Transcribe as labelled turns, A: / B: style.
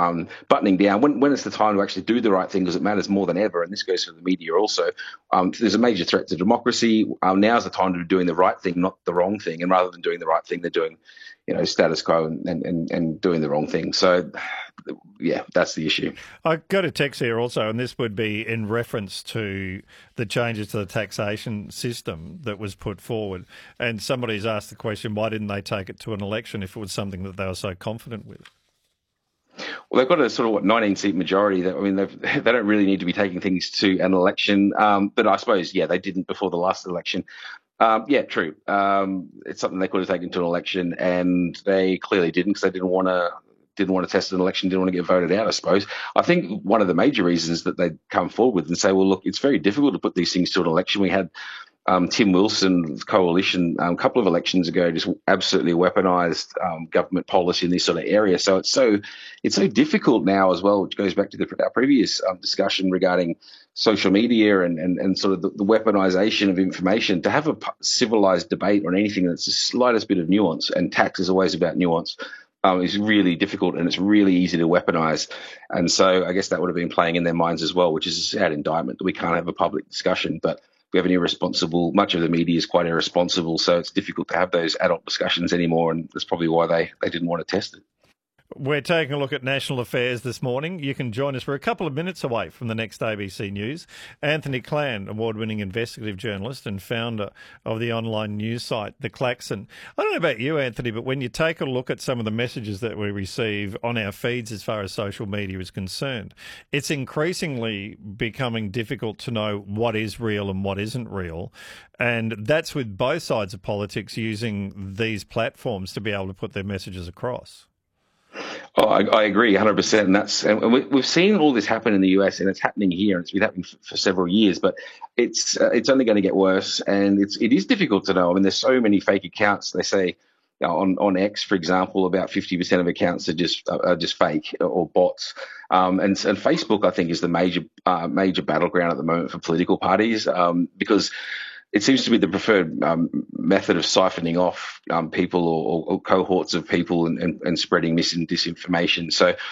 A: buttoning down. When it's the time to actually do the right thing, because it matters more than ever, and this goes for the media also, there's a major threat to democracy. Now's the time to be doing the right thing, not the wrong thing. And rather than doing the right thing, they're doing, status quo and doing the wrong thing. So, yeah, that's the issue.
B: I got a text here also, and this would be in reference to the changes to the taxation system that was put forward. And somebody's asked the question, why didn't they take it to an election if it was something that they were so confident with?
A: Well, they've got a sort of 19-seat majority. They don't really need to be taking things to an election. But I suppose, they didn't before the last election. Yeah, true. It's something they could have taken to an election, and they clearly didn't, because they didn't want to test an election, didn't want to get voted out, I suppose. I think one of the major reasons that they'd come forward with and say, well, look, it's very difficult to put these things to an election. We had Tim Wilson's coalition a couple of elections ago just absolutely weaponised government policy in this sort of area. So it's so difficult now as well, which goes back to our previous discussion regarding social media and sort of the weaponisation of information, to have a civilised debate on anything that's the slightest bit of nuance, and tax is always about nuance, is really difficult, and it's really easy to weaponise. And so I guess that would have been playing in their minds as well, which is a sad indictment that we can't have a public discussion. But we have an irresponsible, much of the media is quite irresponsible, so it's difficult to have those adult discussions anymore, and that's probably why they didn't want to test it.
B: We're taking a look at national affairs this morning. You can join us. We're a couple of minutes away from the next ABC News. Anthony Clan, award-winning investigative journalist and founder of the online news site, The Klaxon. I don't know about you, Anthony, but when you take a look at some of the messages that we receive on our feeds as far as social media is concerned, it's increasingly becoming difficult to know what is real and what isn't real. And that's with both sides of politics using these platforms to be able to put their messages across.
A: Oh, I agree 100%. And we've seen all this happen in the US, and it's happening here, and it's been happening for several years. But it's only going to get worse, and it is difficult to know. I mean, there's so many fake accounts. They say on X, for example, about 50% of accounts are just fake or bots. And Facebook, I think, is the major battleground at the moment for political parties, because it seems to be the preferred method of siphoning off people or cohorts of people and spreading mis and disinformation. So